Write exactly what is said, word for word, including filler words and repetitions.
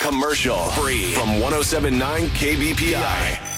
commercial free from one oh seven point nine K B P I.